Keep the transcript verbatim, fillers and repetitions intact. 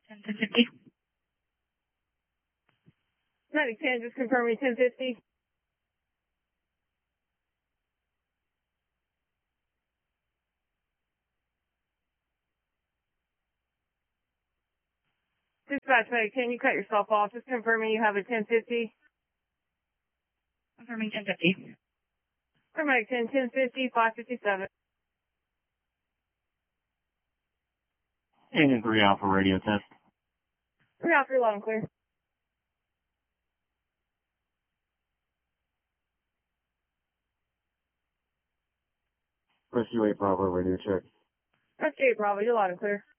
ten fifty. Medic ten, just confirm me ten fifty. Dispatch Medic ten, you cut yourself off. Just confirming you have a ten fifty. Confirming ten fifty. For Medic ten, ten fifty, five fifty-seven. Agent three Alpha radio test. three Alpha, you're loud and clear. Rescue eight Bravo radio check. Rescue eight Bravo, you're loud and clear.